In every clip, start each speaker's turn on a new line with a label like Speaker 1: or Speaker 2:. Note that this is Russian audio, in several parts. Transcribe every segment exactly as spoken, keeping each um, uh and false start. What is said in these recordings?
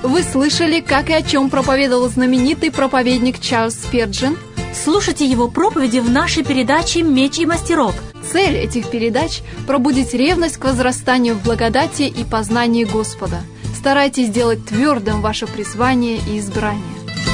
Speaker 1: Вы слышали, как и о чем проповедовал знаменитый проповедник Чарльз Спирджин?
Speaker 2: Слушайте его проповеди в нашей передаче «Меч и мастерок».
Speaker 1: Цель этих передач – пробудить ревность к возрастанию в благодати и познании Господа. Старайтесь сделать твердым ваше призвание и избрание.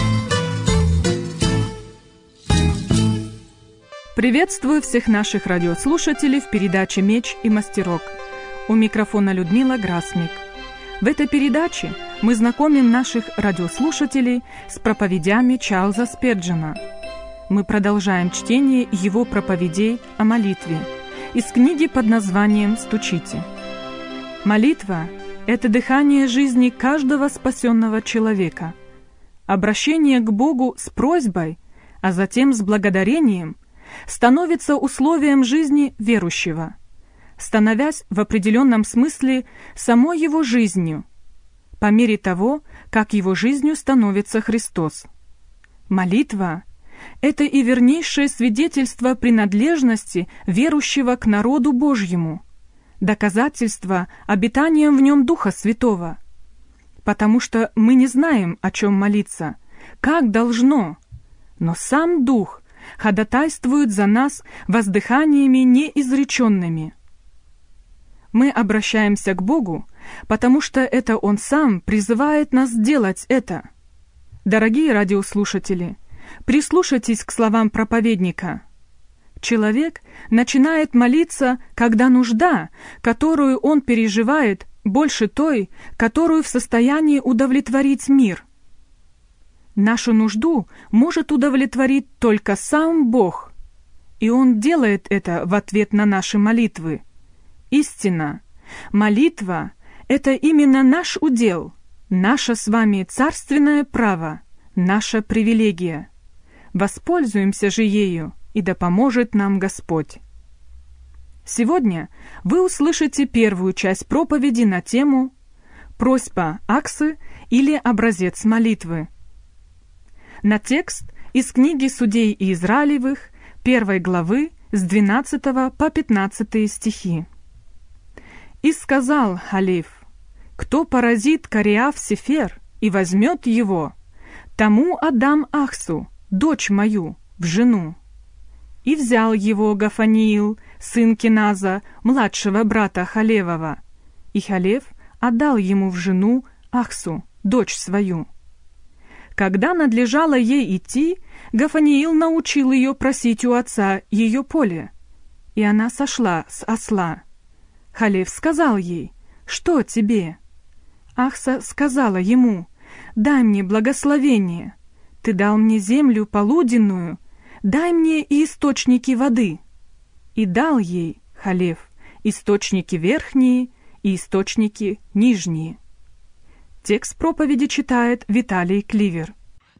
Speaker 3: Приветствую всех наших радиослушателей в передаче «Меч и мастерок». У микрофона Людмила Грасмик. В этой передаче мы знакомим наших радиослушателей с проповедями Чарльза Спирджина. Мы продолжаем чтение его проповедей о молитве из книги под названием «Стучите». Молитва – это дыхание жизни каждого спасенного человека. Обращение к Богу с просьбой, а затем с благодарением становится условием жизни верующего, становясь в определенном смысле самой его жизнью, по мере того, как его жизнью становится Христос. Молитва – это и вернейшее свидетельство принадлежности верующего к народу Божьему, доказательство обитанием в нем Духа Святого, потому что мы не знаем, о чем молиться, как должно, но сам Дух ходатайствует за нас воздыханиями неизреченными. Мы обращаемся к Богу, потому что это Он Сам призывает нас делать это. Дорогие радиослушатели, прислушайтесь к словам проповедника. Человек начинает молиться, когда нужда, которую он переживает, больше той, которую в состоянии удовлетворить мир. Нашу нужду может удовлетворить только сам Бог, и Он делает это в ответ на наши молитвы. Истина, молитва — это именно наш удел, наше с вами царственное право, наша привилегия. Воспользуемся же ею, и да поможет нам Господь. Сегодня вы услышите первую часть проповеди на тему «Просьба Ахсы» или «Образец молитвы». На текст из книги Судей Израилевых, первой главы, с двенадцатого по пятнадцатый стихи. «И сказал Халев: кто поразит Кариав-Сефер и возьмет его, тому отдам Ахсу, дочь мою, в жену. И взял его Гафаниил, сын Киназа, младшего брата Халевова, и Халев отдал ему в жену Ахсу, дочь свою. Когда надлежало ей идти, Гафаниил научил ее просить у отца ее поле, и она сошла с осла. Халев сказал ей: что тебе? Ахса сказала ему: дай мне благословение, ты дал мне землю полуденную, дай мне и источники воды. И дал ей Халев источники верхние и источники нижние. Текст проповеди читает Виталий Кливер.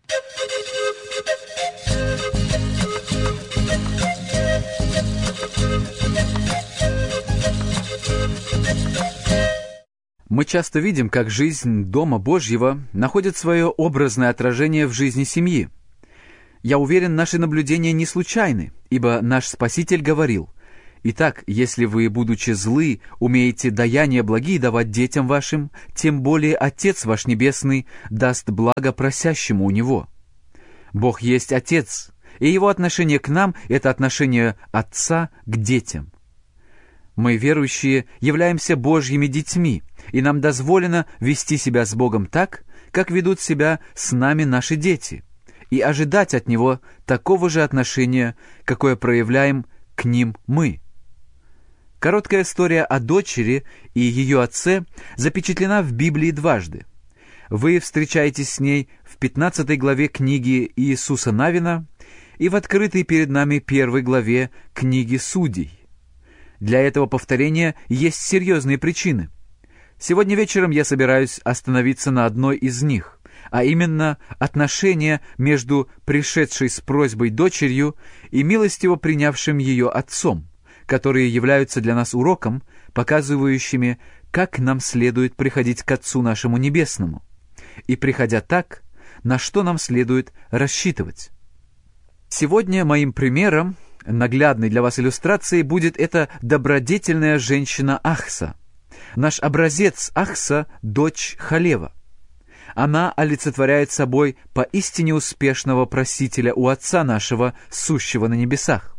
Speaker 4: Мы часто видим, как жизнь Дома Божьего находит свое образное отражение в жизни семьи. Я уверен, наши наблюдения не случайны, ибо наш Спаситель говорил: «Итак, если вы, будучи злы, умеете даяния благие давать детям вашим, тем более Отец ваш Небесный даст благо просящему у Него». Бог есть Отец, и Его отношение к нам — это отношение Отца к детям. Мы, верующие, являемся Божьими детьми, и нам дозволено вести себя с Богом так, как ведут себя с нами наши дети, и ожидать от Него такого же отношения, какое проявляем к ним мы. Короткая история о дочери и ее отце запечатлена в Библии дважды. Вы встречаетесь с ней в пятнадцатой главе книги Иисуса Навина и в открытой перед нами первой главе книги Судей. Для этого повторения есть серьезные причины. Сегодня вечером я собираюсь остановиться на одной из них, а именно отношения между пришедшей с просьбой дочерью и милостиво принявшим ее отцом, которые являются для нас уроком, показывающими, как нам следует приходить к Отцу нашему Небесному, и, приходя так, на что нам следует рассчитывать. Сегодня моим примером, наглядной для вас иллюстрацией, будет эта добродетельная женщина Ахса. Наш образец Ахса — дочь Халева. Она олицетворяет собой поистине успешного просителя у Отца нашего, сущего на небесах.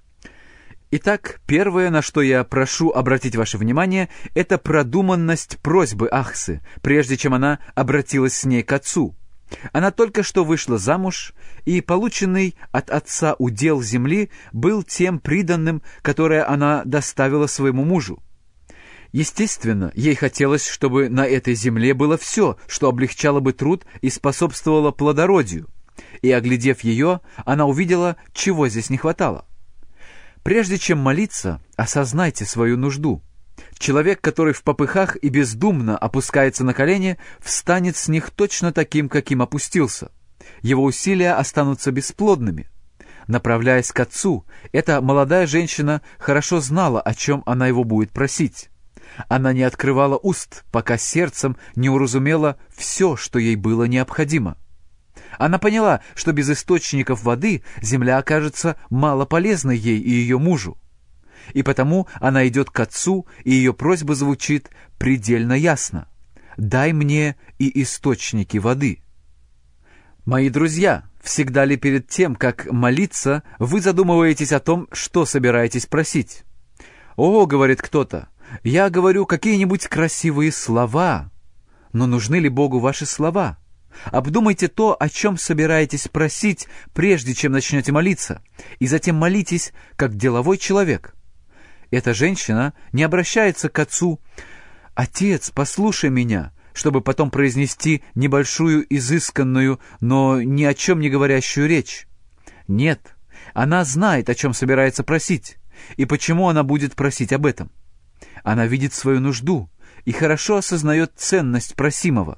Speaker 4: Итак, первое, на что я прошу обратить ваше внимание, это продуманность просьбы Ахсы, прежде чем она обратилась с ней к отцу. Она только что вышла замуж, и полученный от отца удел земли был тем приданным, которое она доставила своему мужу. Естественно, ей хотелось, чтобы на этой земле было все, что облегчало бы труд и способствовало плодородию. И, оглядев ее, она увидела, чего здесь не хватало. Прежде чем молиться, осознайте свою нужду. Человек, который в попыхах и бездумно опускается на колени, встанет с них точно таким, каким опустился. Его усилия останутся бесплодными. Направляясь к отцу, эта молодая женщина хорошо знала, о чем она его будет просить. Она не открывала уст, пока сердцем не уразумела все, что ей было необходимо. Она поняла, что без источников воды земля окажется мало полезной ей и ее мужу. И потому она идет к отцу, и ее просьба звучит предельно ясно: «Дай мне и источники воды». Мои друзья, всегда ли перед тем, как молиться, вы задумываетесь о том, что собираетесь просить? «О, — говорит кто-то, — я говорю какие-нибудь красивые слова». Но нужны ли Богу ваши слова? Обдумайте то, о чем собираетесь просить, прежде чем начнете молиться, и затем молитесь, как деловой человек. Эта женщина не обращается к отцу: «Отец, послушай меня», чтобы потом произнести небольшую, изысканную, но ни о чем не говорящую речь. Нет, она знает, о чем собирается просить, и почему она будет просить об этом. Она видит свою нужду и хорошо осознает ценность просимого.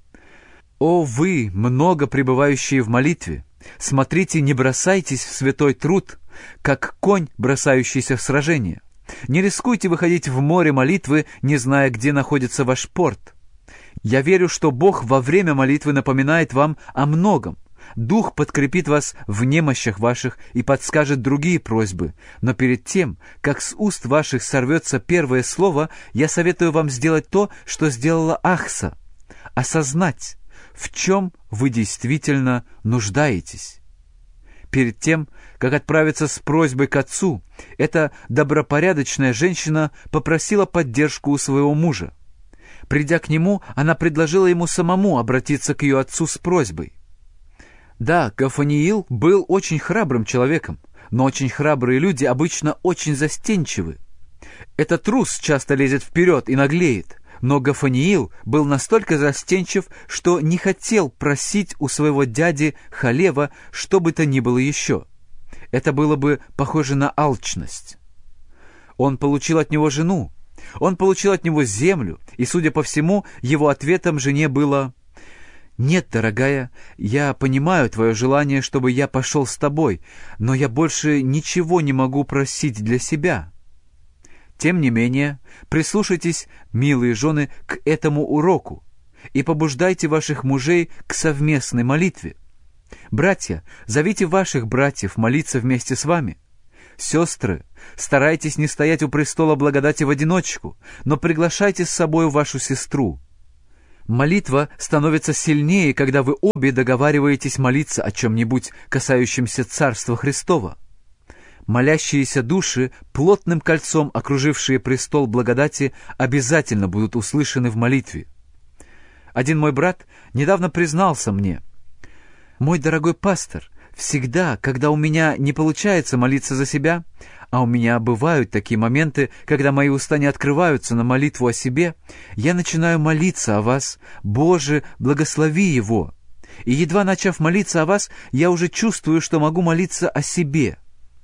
Speaker 4: О вы, много пребывающие в молитве, смотрите, не бросайтесь в святой труд, как конь, бросающийся в сражение. Не рискуйте выходить в море молитвы, не зная, где находится ваш порт. Я верю, что Бог во время молитвы напоминает вам о многом. Дух подкрепит вас в немощах ваших и подскажет другие просьбы. Но перед тем, как с уст ваших сорвется первое слово, я советую вам сделать то, что сделала Ахса — осознать, в чем вы действительно нуждаетесь. Перед тем, как отправиться с просьбой к отцу, эта добропорядочная женщина попросила поддержку у своего мужа. Придя к нему, она предложила ему самому обратиться к ее отцу с просьбой. Да, Гафаниил был очень храбрым человеком, но очень храбрые люди обычно очень застенчивы. Этот трус часто лезет вперед и наглеет, но Гафаниил был настолько застенчив, что не хотел просить у своего дяди Халева что бы то ни было еще. Это было бы похоже на алчность. Он получил от него жену, он получил от него землю, и, судя по всему, его ответом жене было: «Нет, дорогая, я понимаю твое желание, чтобы я пошел с тобой, но я больше ничего не могу просить для себя». Тем не менее, прислушайтесь, милые жены, к этому уроку и побуждайте ваших мужей к совместной молитве. Братья, зовите ваших братьев молиться вместе с вами. Сестры, старайтесь не стоять у престола благодати в одиночку, но приглашайте с собой вашу сестру. Молитва становится сильнее, когда вы обе договариваетесь молиться о чем-нибудь, касающемся Царства Христова. Молящиеся души, плотным кольцом окружившие престол благодати, обязательно будут услышаны в молитве. Один мой брат недавно признался мне: «Мой дорогой пастор, всегда, когда у меня не получается молиться за себя, а у меня бывают такие моменты, когда мои уста не открываются на молитву о себе, я начинаю молиться о вас: Боже, благослови его. И едва начав молиться о вас, я уже чувствую, что могу молиться о себе».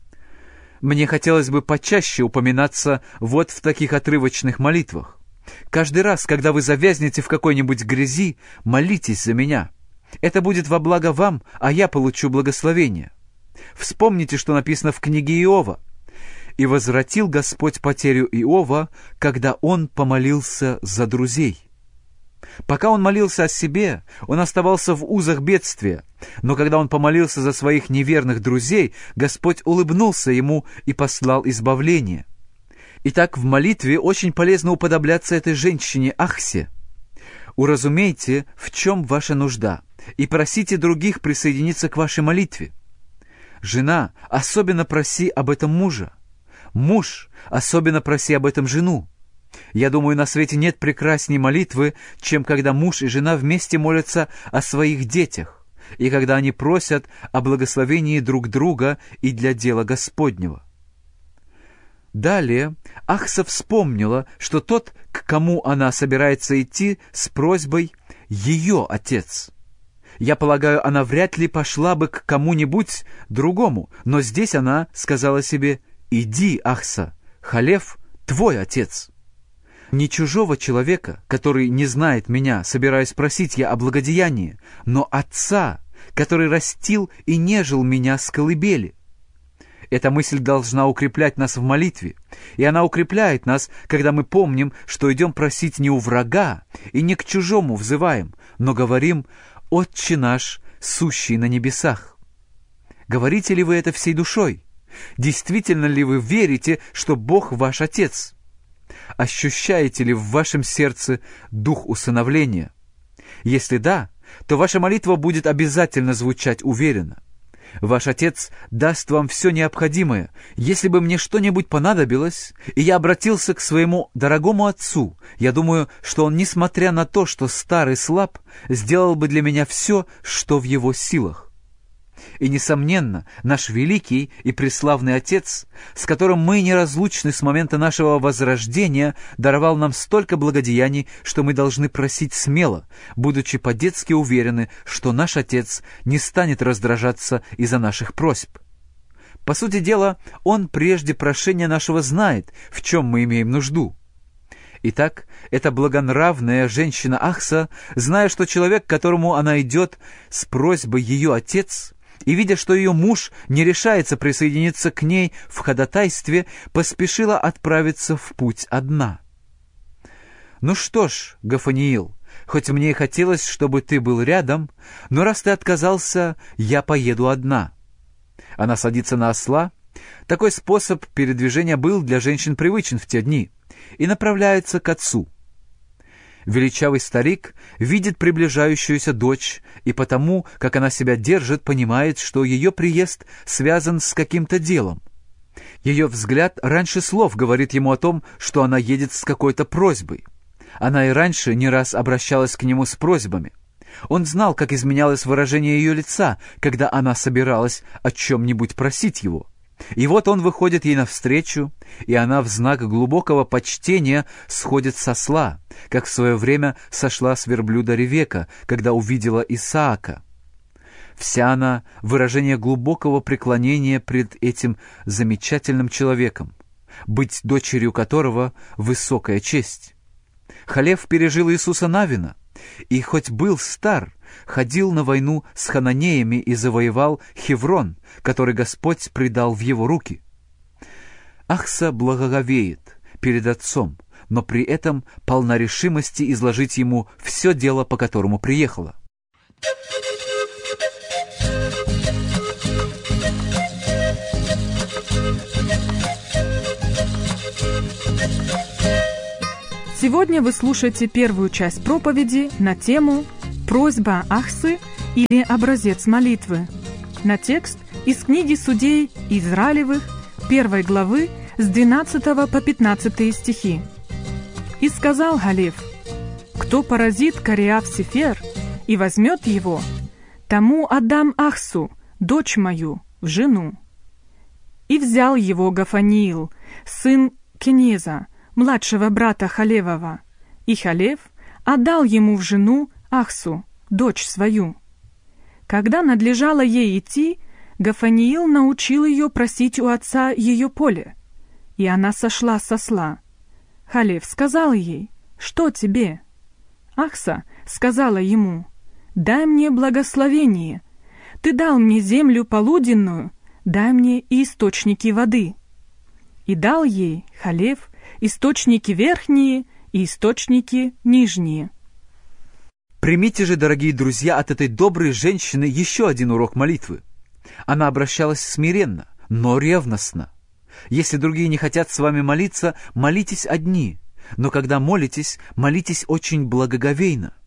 Speaker 4: Мне хотелось бы почаще упоминаться вот в таких отрывочных молитвах. Каждый раз, когда вы завязнете в какой-нибудь грязи, молитесь за меня. Это будет во благо вам, а я получу благословение. Вспомните, что написано в книге Иова. «И возвратил Господь потерю Иова, когда он помолился за друзей». Пока он молился о себе, он оставался в узах бедствия, но когда он помолился за своих неверных друзей, Господь улыбнулся ему и послал избавление. Итак, в молитве очень полезно уподобляться этой женщине Ахсе. уразумейте, в чем ваша нужда, и просите других присоединиться к вашей молитве. Жена, особенно проси об этом мужа. Муж, особенно проси об этом жену. Я думаю, на свете нет прекрасней молитвы, чем когда муж и жена вместе молятся о своих детях, и когда они просят о благословении друг друга и для дела Господнего. Далее Ахса вспомнила, что тот, к кому она собирается идти с просьбой, ее отец. Я полагаю, она вряд ли пошла бы к кому-нибудь другому, но здесь она сказала себе: «Иди, Ахса, Халев твой отец». Не чужого человека, который не знает меня, собираюсь просить я о благодеянии, но отца, который растил и нежил меня с колыбели. Эта мысль должна укреплять нас в молитве, и она укрепляет нас, когда мы помним, что идем просить не у врага и не к чужому взываем, но говорим: «Отче наш, сущий на небесах». Говорите ли вы это всей душой? Действительно ли вы верите, что Бог ваш Отец? Ощущаете ли в вашем сердце дух усыновления? Если да, то ваша молитва будет обязательно звучать уверенно. Ваш Отец даст вам все необходимое. Если бы мне что-нибудь понадобилось, и я обратился к своему дорогому Отцу, я думаю, что Он, несмотря на то, что стар и слаб, сделал бы для меня все, что в Его силах. И, несомненно, наш великий и преславный Отец, с которым мы неразлучны с момента нашего возрождения, даровал нам столько благодеяний, что мы должны просить смело, будучи по-детски уверены, что наш Отец не станет раздражаться из-за наших просьб. По сути дела, Он прежде прошения нашего знает, в чем мы имеем нужду. Итак, эта благонравная женщина Ахса, зная, что человек, к которому она идет с просьбой ее отец, и, видя, что ее муж не решается присоединиться к ней в ходатайстве, поспешила отправиться в путь одна. «Ну что ж, Гафаниил, хоть мне и хотелось, чтобы ты был рядом, но раз ты отказался, я поеду одна». Она садится на осла. Такой способ передвижения был для женщин привычен в те дни, и направляется к отцу. Величавый старик видит приближающуюся дочь, и потому, как она себя держит, понимает, что ее приезд связан с каким-то делом. Ее взгляд раньше слов говорит ему о том, что она едет с какой-то просьбой. Она и раньше не раз обращалась к нему с просьбами. Он знал, как изменялось выражение ее лица, когда она собиралась о чем-нибудь просить его. И вот он выходит ей навстречу, и она в знак глубокого почтения сходит с осла, как в свое время сошла с верблюда Ревека, когда увидела Исаака. Вся она — выражение глубокого преклонения пред этим замечательным человеком, быть дочерью которого — высокая честь. Халев пережил Иисуса Навина, и хоть был стар, ходил на войну с хананеями и завоевал Хеврон, который Господь предал в его руки. Ахса благоговеет перед отцом, но при этом полна решимости изложить ему все дело, по которому приехала.
Speaker 3: Сегодня вы слушаете первую часть проповеди на тему «Просьба Ахсы» или «Образец молитвы» на текст из книги Судей Израилевых, первой главы, с двенадцатого по пятнадцатый стихи. «И сказал Халев: кто поразит Кариав Сефер и возьмет его, тому отдам Ахсу, дочь мою, в жену. И взял его Гафаниил, сын Кенеза, младшего брата Халевова, и Халев отдал ему в жену Ахсу, дочь свою. Когда надлежало ей идти, Гафаниил научил ее просить у отца ее поле, и она сошла с осла. Халев сказал ей: что тебе? Ахса сказала ему: дай мне благословение, ты дал мне землю полуденную, дай мне и источники воды. И дал ей Халев источники верхние и источники нижние.
Speaker 4: Примите же, дорогие друзья, от этой доброй женщины еще один урок молитвы. Она обращалась смиренно, но ревностно. Если другие не хотят с вами молиться, молитесь одни, но когда молитесь, молитесь очень благоговейно.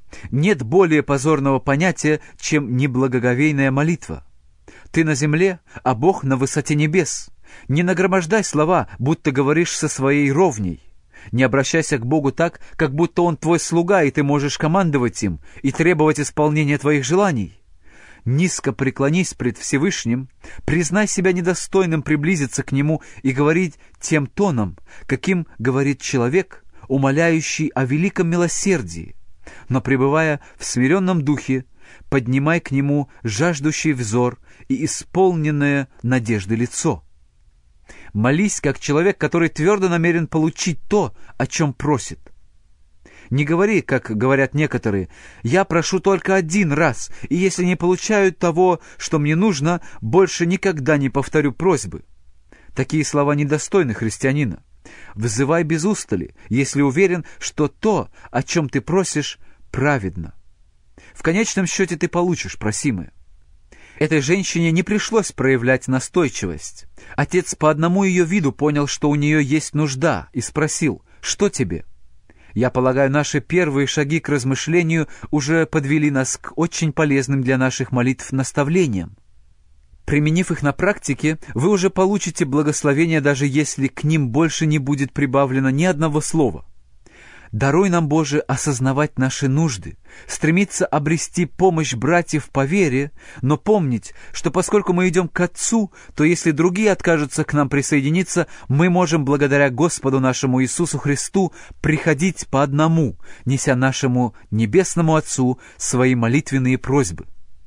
Speaker 4: Нет более позорного понятия, чем неблагоговейная молитва. Ты на земле, а Бог на высоте небес. Не нагромождай слова, будто говоришь со своей ровней. Не обращайся к Богу так, как будто Он твой слуга, и ты можешь командовать им и требовать исполнения твоих желаний. Низко преклонись пред Всевышним, признай себя недостойным приблизиться к Нему и говорить тем тоном, каким говорит человек, умоляющий о великом милосердии, но, пребывая в смиренном духе, поднимай к Нему жаждущий взор и исполненное надежды лицо. Молись, как человек, который твердо намерен получить то, о чем просит. Не говори, как говорят некоторые: «Я прошу только один раз, и если не получаю того, что мне нужно, больше никогда не повторю просьбы». Такие слова недостойны христианина. Взывай без устали, если уверен, что то, о чем ты просишь, праведно. В конечном счете ты получишь просимое. Этой женщине не пришлось проявлять настойчивость. Отец по одному ее виду понял, что у нее есть нужда, и спросил: «Что тебе?» Я полагаю, наши первые шаги к размышлению уже подвели нас к очень полезным для наших молитв наставлениям. Применив их на практике, вы уже получите благословение, даже если к ним больше не будет прибавлено ни одного слова. Даруй нам, Боже, осознавать наши нужды, стремиться обрести помощь братьев по вере, но помнить, что поскольку мы идем к Отцу, то если другие откажутся к нам присоединиться, мы можем, благодаря Господу нашему Иисусу Христу, приходить по одному, неся нашему Небесному Отцу свои молитвенные просьбы.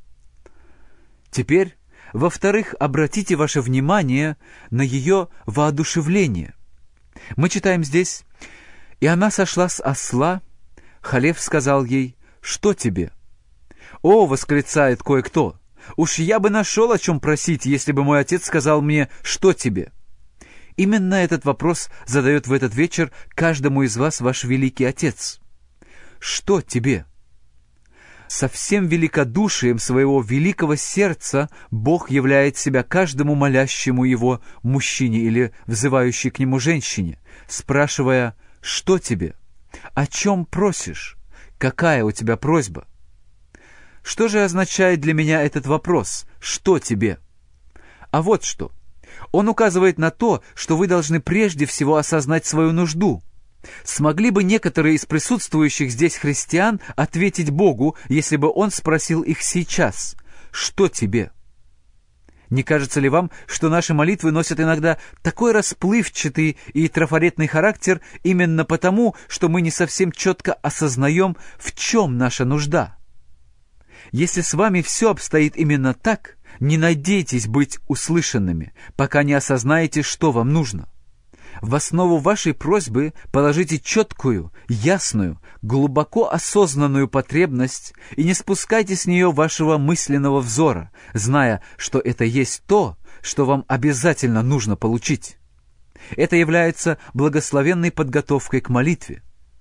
Speaker 4: Теперь, во-вторых, обратите ваше внимание на ее воодушевление. Мы читаем здесь: «И она сошла с осла, Халев сказал ей: что тебе?» «О!» — восклицает кое-кто. «Уж я бы нашел, о чем просить, если бы мой отец сказал мне: что тебе?» Именно этот вопрос задает в этот вечер каждому из вас ваш великий Отец. Что тебе? Со всем великодушием своего великого сердца Бог являет себя каждому молящему Его мужчине или взывающей к Нему женщине, спрашивая: «Что тебе? О чем просишь? Какая у тебя просьба?» Что же означает для меня этот вопрос «что тебе?» А вот что. Он указывает на то, что вы должны прежде всего осознать свою нужду. Смогли бы некоторые из присутствующих здесь христиан ответить Богу, если бы Он спросил их сейчас: «Что тебе?» Не кажется ли вам, что наши молитвы носят иногда такой расплывчатый и трафаретный характер именно потому, что мы не совсем четко осознаем, в чем наша нужда? Если с вами все обстоит именно так, не надейтесь быть услышанными, пока не осознаете, что вам нужно. В основу вашей просьбы положите четкую, ясную, глубоко осознанную потребность и не спускайте с нее вашего мысленного взора, зная, что это есть то, что вам обязательно нужно получить. Это является благословенной подготовкой к молитве.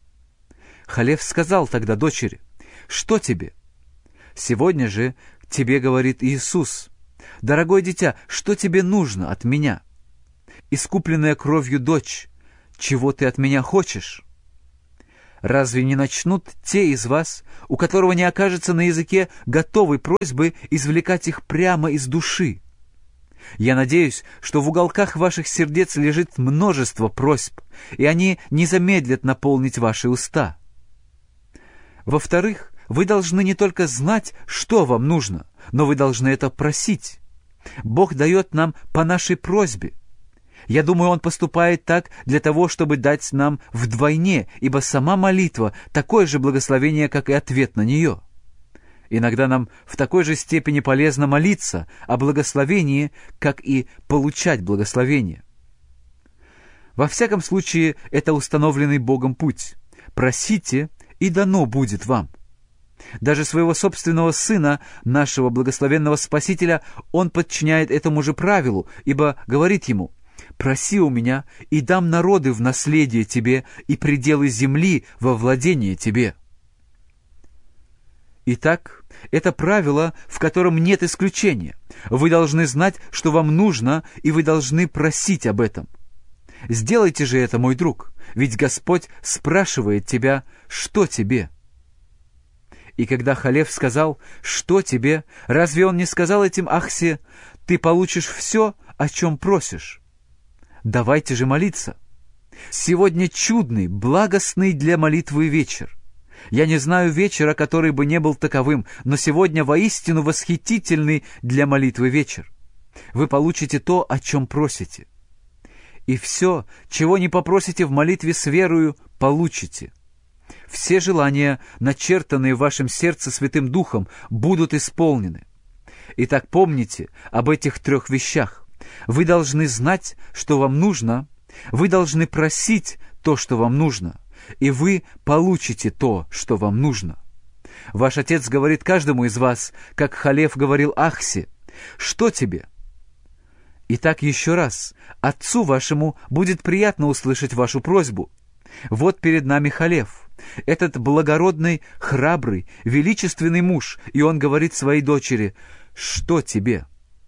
Speaker 4: Халев сказал тогда дочери: «Что тебе?» Сегодня же тебе говорит Иисус: «Дорогое дитя, что тебе нужно от меня? Искупленная кровью дочь, чего ты от меня хочешь?» Разве не начнут те из вас, у которого не окажется на языке готовой просьбы, извлекать их прямо из души? Я надеюсь, что в уголках ваших сердец лежит множество просьб, и они не замедлят наполнить ваши уста. Во-вторых, вы должны не только знать, что вам нужно, но вы должны это просить. Бог дает нам по нашей просьбе. Я думаю, Он поступает так для того, чтобы дать нам вдвойне, ибо сама молитва — такое же благословение, как и ответ на нее. Иногда нам в такой же степени полезно молиться о благословении, как и получать благословение. Во всяком случае, это установленный Богом путь. Просите, и дано будет вам. Даже своего собственного Сына, нашего благословенного Спасителя, Он подчиняет этому же правилу, ибо говорит Ему: «Проси у меня, и дам народы в наследие тебе, и пределы земли во владение тебе». Итак, это правило, в котором нет исключения. Вы должны знать, что вам нужно, и вы должны просить об этом. Сделайте же это, мой друг, ведь Господь спрашивает тебя: «Что тебе?» И когда Халев сказал: «Что тебе?», разве он не сказал этим Ахсе: «Ты получишь все, о чем просишь»? Давайте же молиться. Сегодня чудный, благостный для молитвы вечер. Я не знаю вечера, который бы не был таковым, но сегодня воистину восхитительный для молитвы вечер. Вы получите то, о чем просите. И все, чего не попросите в молитве с верою, получите. Все желания, начертанные в вашем сердце Святым Духом, будут исполнены. Итак, помните об этих трех вещах. Вы должны знать, что вам нужно, вы должны просить то, что вам нужно, и вы получите то, что вам нужно. Ваш Отец говорит каждому из вас, как Халев говорил Ахсе: «Что тебе?» Итак, еще раз, Отцу вашему будет приятно услышать вашу просьбу. Вот перед нами Халев, этот благородный, храбрый, величественный муж, и он говорит своей дочери: «Что тебе?»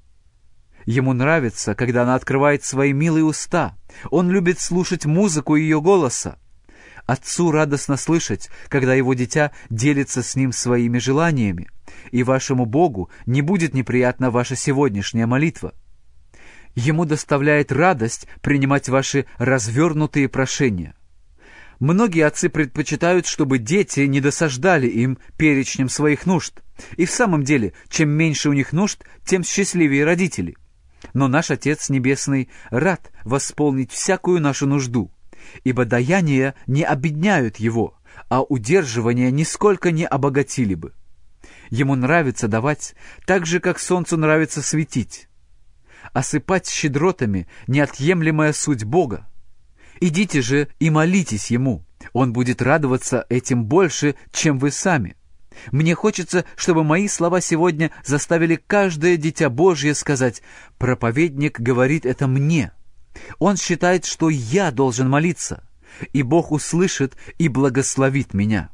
Speaker 4: Ему нравится, когда она открывает свои милые уста. Он любит слушать музыку ее голоса. Отцу радостно слышать, когда его дитя делится с ним своими желаниями, и вашему Богу не будет неприятна ваша сегодняшняя молитва. Ему доставляет радость принимать ваши развернутые прошения. Многие отцы предпочитают, чтобы дети не досаждали им перечнем своих нужд. И в самом деле, чем меньше у них нужд, тем счастливее родители. Но наш Отец Небесный рад восполнить всякую нашу нужду, ибо даяния не обедняют Его, а удерживания нисколько не обогатили бы. Ему нравится давать, так же, как солнцу нравится светить. Осыпать щедротами — неотъемлемая суть Бога. Идите же и молитесь Ему. Он будет радоваться этим больше, чем вы сами. Мне хочется, чтобы мои слова сегодня заставили каждое дитя Божье сказать: «Проповедник говорит это мне». Он считает, что я должен молиться, и Бог услышит и благословит меня.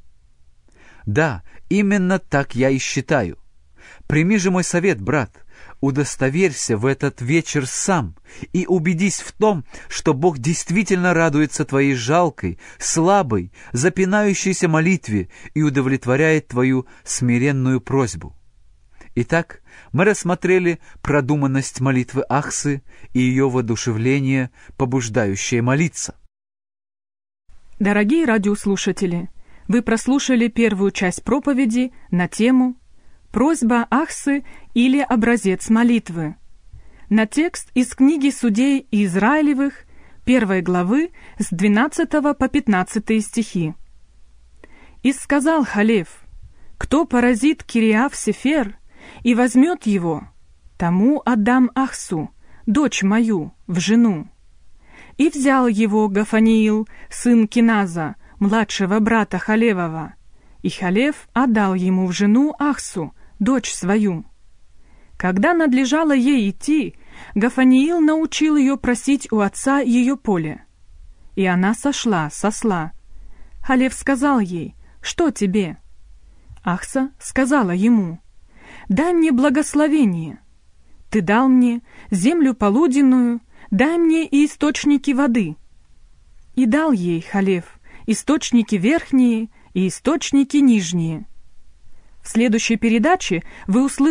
Speaker 4: Да, именно так я и считаю. Прими же мой совет, брат. Удостоверься в этот вечер сам и убедись в том, что Бог действительно радуется твоей жалкой, слабой, запинающейся молитве и удовлетворяет твою смиренную просьбу. Итак, мы рассмотрели продуманность молитвы Ахсы и ее воодушевление, побуждающее молиться.
Speaker 3: Дорогие радиослушатели, вы прослушали первую часть проповеди на тему «Просьба Ахсы или образец молитвы» на текст из книги Судей Израилевых, первой главы, с двенадцатого по пятнадцатый стихи. «И сказал Халев: кто поразит Кириав-Сефер и возьмет его, тому отдам Ахсу, дочь мою, в жену. И взял его Гафаниил, сын Киназа, младшего брата Халевова, и Халев отдал ему в жену Ахсу, дочь свою. Когда надлежало ей идти, Гафаниил научил ее просить у отца ее поле. И она сошла с осла. Халев сказал ей: что тебе? Ахса сказала ему: дай мне благословение. Ты дал мне землю полуденную, дай мне и источники воды. И дал ей Халев источники верхние и источники нижние. В следующей передаче вы услышите